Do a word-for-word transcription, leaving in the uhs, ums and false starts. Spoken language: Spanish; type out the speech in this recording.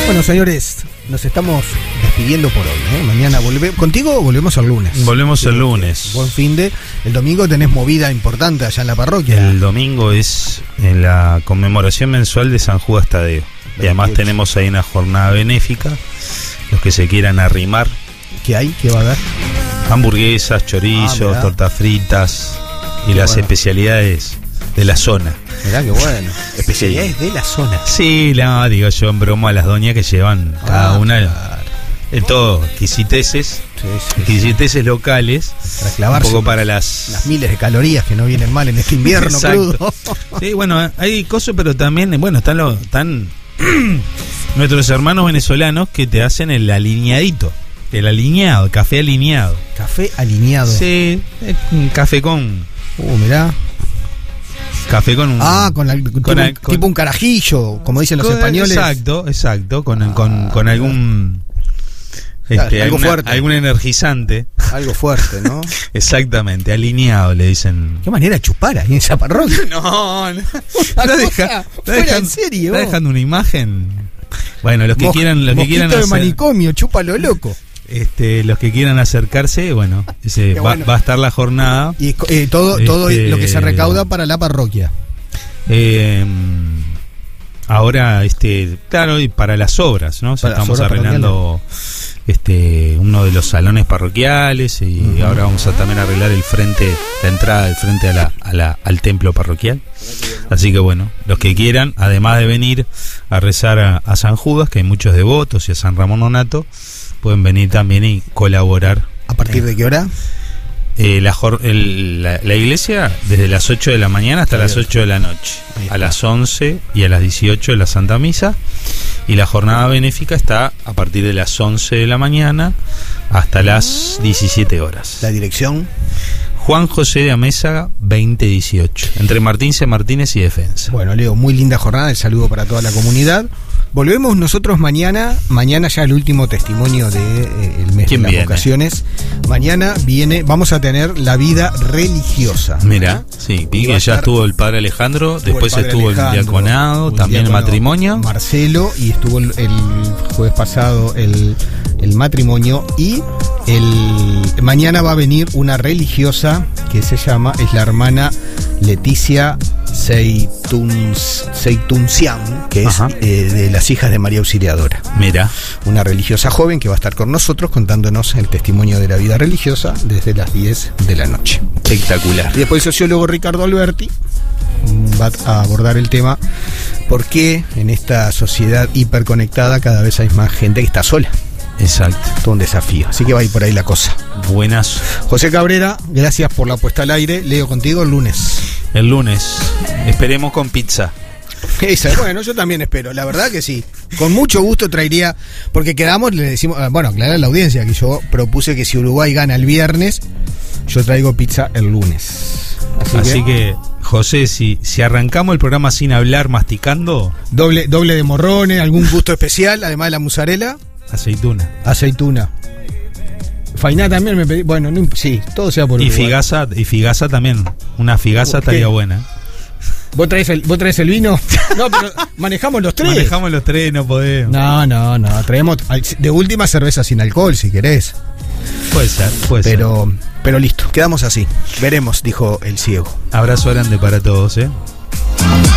Bueno, señores, nos estamos despidiendo por hoy, ¿eh? Mañana volvemos. ¿Contigo volvemos el lunes? Volvemos el lunes. Buen fin de. El domingo tenés movida importante allá en la parroquia. El domingo es en la conmemoración mensual de San Judas Tadeo. Y además tenemos ahí una jornada benéfica. Los que se quieran arrimar. ¿Qué hay? ¿Qué va a haber? Hamburguesas, chorizos, ah, tortas fritas y qué las bueno. especialidades de la zona. Mirá qué bueno. Especialidades de la zona. Sí, no, digo yo en broma a las doñas que llevan ah, cada una claro. de todo, exquisiteces, sí, sí, exquisiteces sí. locales, para clavarse un poco para las las miles de calorías que no vienen mal en este invierno crudo. Sí, bueno, hay cosas, pero también, bueno, están los están nuestros hermanos venezolanos que te hacen el alineadito, el alineado, café alineado. Café alineado. Sí, es un café con Uh, mirá. Café con un... Ah, con, la, con, tipo, con, un, con tipo un carajillo, como dicen los con, españoles. Exacto, exacto, con, ah, con, con algún... Claro, este, algo alguna, fuerte. Algún energizante. Algo fuerte, ¿no? Exactamente, alineado le dicen. ¿Qué manera de chupar ahí en esa parroquia? No, no. ¿Está deja, dejan, en serio? ¿Está dejando una imagen? Bueno, los que Mo, quieran... Los que quieran de hacer, manicomio, chúpalo loco. Este, los que quieran acercarse, bueno, ese, va, bueno. va a estar la jornada. Y eh, todo, este, todo lo que se recauda para la parroquia. Eh, ahora, este, claro, y para las obras, ¿no? O sea, Para estamos las obras arreglando este uno de los salones parroquiales y uh-huh. ahora vamos a también arreglar el frente, la entrada del frente a la, a la, al templo parroquial. Así que bueno, los que quieran, además de venir a rezar a, a San Judas, que hay muchos devotos, y a San Ramón Nonato, pueden venir también y colaborar. ¿A partir eh, de qué hora? Eh, la, el, la, la iglesia desde las ocho de la mañana hasta las ocho de la noche. A las once y a las dieciocho la Santa Misa. Y la jornada benéfica está a partir de las once de la mañana hasta las diecisiete horas. ¿La dirección? Juan José de Amézaga veinte dieciocho, entre Martín C. Martínez y Defensa. Bueno, Leo, muy linda jornada, el saludo para toda la comunidad. Volvemos nosotros mañana, mañana ya el último testimonio del de, eh, mes de las viene? vocaciones. Mañana viene, vamos a tener la vida religiosa. Mira, sí, vi que ya estar, estuvo el padre Alejandro, estuvo después el padre estuvo Alejandro, el diaconado, también diácono, el matrimonio. Marcelo, y estuvo el, el jueves pasado el, el matrimonio, y el mañana va a venir una religiosa que se llama, es la hermana Leticia Seituns, Seituncian, que es eh, de las hijas de María Auxiliadora. Mira. Una religiosa joven que va a estar con nosotros contándonos el testimonio de la vida religiosa desde las diez de la noche. Espectacular. Y después el sociólogo Ricardo Alberti va a abordar el tema por qué en esta sociedad hiperconectada cada vez hay más gente que está sola. Exacto. Todo un desafío. Así que va a ir por ahí la cosa. Buenas. José Cabrera, gracias por la puesta al aire. Leo contigo el lunes. El lunes. Esperemos con pizza. Esa, bueno, yo también espero, la verdad que sí. Con mucho gusto traería, porque quedamos, le decimos, bueno, aclarar a la audiencia que yo propuse que si Uruguay gana el viernes, yo traigo pizza el lunes. Así, Así que, que, José, si, si arrancamos el programa sin hablar, masticando. Doble, doble de morrones, algún gusto especial, además de la mozzarella. Aceituna. Aceituna. Fainá también me pedí. Bueno, no, sí, todo sea por Y Uruguay. figaza, y figaza también. Una figaza estaría buena. ¿Vos traes el, vos traes el vino? No, pero manejamos los tres. Manejamos los tres, no podemos. No, no, no. Traemos de última cerveza sin alcohol, si querés. Puede ser, puede pero, ser. Pero listo, quedamos así. Veremos, dijo el ciego. Abrazo grande para todos, ¿eh?